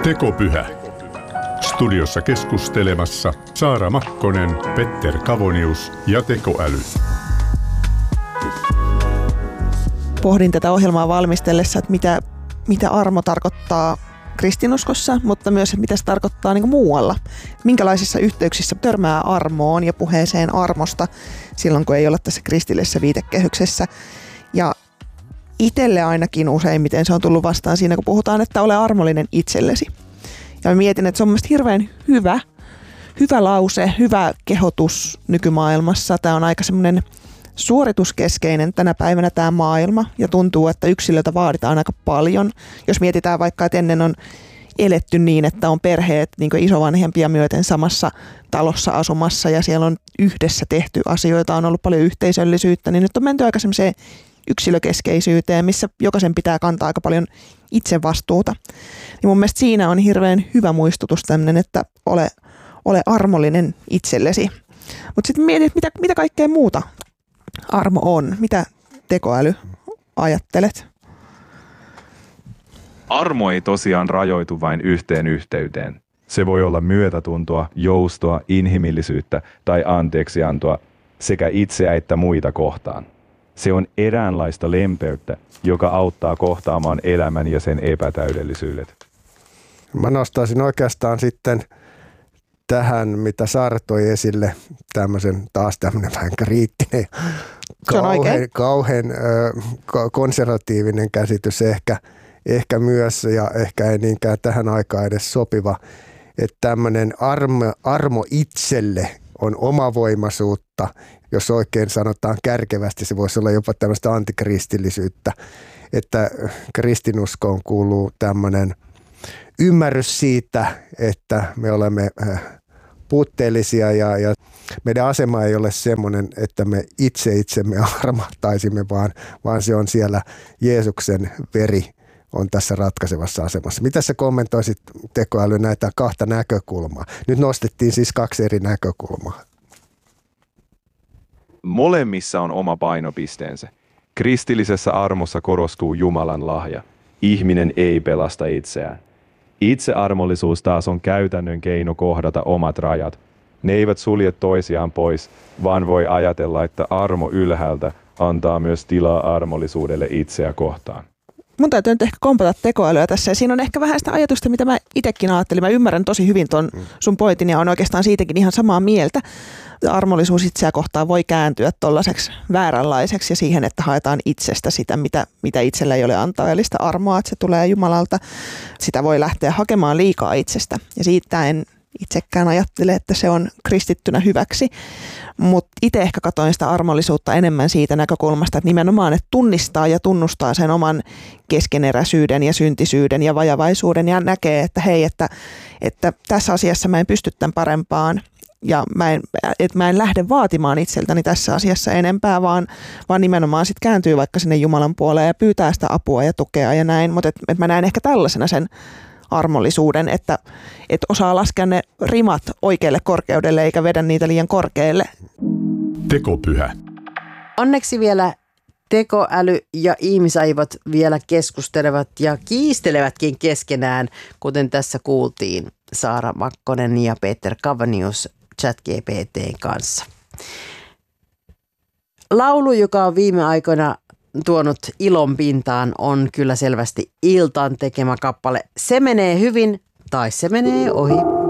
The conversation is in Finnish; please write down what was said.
Tekopyhä. Studiossa keskustelemassa Saara Makkonen, Petter Kavonius ja tekoäly. Pohdin tätä ohjelmaa valmistellessa, että mitä armo tarkoittaa kristinuskossa, mutta myös, että mitä se tarkoittaa niin kuin muualla. Minkälaisissa yhteyksissä törmää armoon ja puheeseen armosta silloin, kun ei olla tässä kristillisessä viitekehyksessä. Ja itselle ainakin useimmiten se on tullut vastaan siinä, kun puhutaan, että ole armollinen itsellesi. Ja mä mietin, että se on mielestäni hirveän hyvä lause, hyvä kehotus nykymaailmassa. Tämä on aika semmoinen suorituskeskeinen tänä päivänä tämä maailma ja tuntuu, että yksilöltä vaaditaan aika paljon. Jos mietitään vaikka, että ennen on eletty niin, että on perheet niin kuin isovanhempia myöten samassa talossa asumassa ja siellä on yhdessä tehty asioita, on ollut paljon yhteisöllisyyttä, niin nyt on menty aika semmoiseen yksilökeskeisyyteen, missä jokaisen pitää kantaa aika paljon itsevastuuta. Niin mun mielestä siinä on hirveän hyvä muistutus tämmöinen, että ole armollinen itsellesi. Mutta sitten mietit, mitä kaikkea muuta armo on. Mitä tekoäly ajattelet? Armo ei tosiaan rajoitu vain yhteen yhteyteen. Se voi olla myötätuntoa, joustoa, inhimillisyyttä tai anteeksiantoa sekä itseä että muita kohtaan. Se on eräänlaista lempeyttä, joka auttaa kohtaamaan elämän ja sen epätäydellisyydet. Mä nostaisin oikeastaan sitten tähän, mitä Saara toi esille, taas tämmöinen vähän kriittinen, kauhean konservatiivinen käsitys ehkä myös, ja ehkä ei niinkään tähän aikaan edes sopiva, että tämmöinen armo itselle on omavoimaisuutta, jos oikein sanotaan kärkevästi, se voisi olla jopa tämmöistä antikristillisyyttä, että kristinuskoon kuuluu tämmöinen ymmärrys siitä, että me olemme puutteellisia ja meidän asema ei ole semmoinen, että me itsemme armahtaisimme, vaan se on siellä Jeesuksen veri on tässä ratkaisevassa asemassa. Mitä sä kommentoisit tekoäly näitä kahta näkökulmaa? Nyt nostettiin siis kaksi eri näkökulmaa. Molemmissa on oma painopisteensä. Kristillisessä armossa korostuu Jumalan lahja. Ihminen ei pelasta itseään. Itsearmollisuus taas on käytännön keino kohdata omat rajat. Ne eivät sulje toisiaan pois, vaan voi ajatella, että armo ylhäältä antaa myös tilaa armollisuudelle itseä kohtaan. Mun täytyy nyt ehkä kompata tekoälyä tässä ja siinä on ehkä vähän sitä ajatusta, mitä mä itsekin ajattelin. Mä ymmärrän tosi hyvin ton sun pointin ja on oikeastaan siitäkin ihan samaa mieltä. Armollisuus itseä kohtaan voi kääntyä tollaiseksi vääränlaiseksi ja siihen, että haetaan itsestä sitä, mitä itsellä ei ole antajalista armoa, että se tulee Jumalalta. Sitä voi lähteä hakemaan liikaa itsestä ja siitä en itsekään ajattele, että se on kristittynä hyväksi. Mutta itse ehkä katoin sitä armollisuutta enemmän siitä näkökulmasta, että nimenomaan että tunnistaa ja tunnustaa sen oman keskeneräisyyden ja syntisyyden ja vajavaisuuden ja näkee, että hei, että tässä asiassa mä en pysty tämän parempaan ja mä en lähde vaatimaan itseltäni tässä asiassa enempää, vaan nimenomaan sitten kääntyy vaikka sinne Jumalan puoleen ja pyytää sitä apua ja tukea ja näin, mutta et mä näen ehkä tällaisena sen armollisuuden, että osaa laskea ne rimat oikealle korkeudelle eikä vedä niitä liian korkealle. Tekopyhä. Onneksi vielä tekoäly ja ihmisaivot vielä keskustelevat ja kiistelevätkin keskenään, kuten tässä kuultiin Saara Makkonen ja Petter Kavonius ChatGPT:n kanssa. Laulu, joka on viime aikoina tuonut ilon pintaan, on kyllä selvästi Iltan tekemä kappale. Se menee hyvin tai se menee ohi.